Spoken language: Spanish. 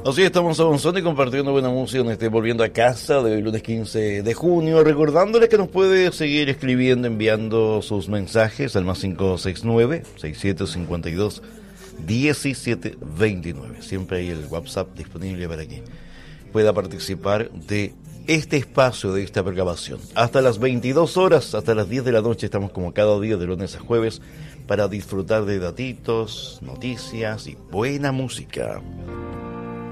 Así estamos avanzando y compartiendo buena música en este Volviendo a Casa de hoy, lunes 15 de junio. Recordándole que nos puede seguir escribiendo, enviando sus mensajes al más 569-6752-1729. Siempre hay el WhatsApp disponible para que pueda participar de este espacio, de esta programación. Hasta las 22 horas, hasta las 10 de la noche, estamos como cada día de lunes a jueves para disfrutar de datitos, noticias y buena música.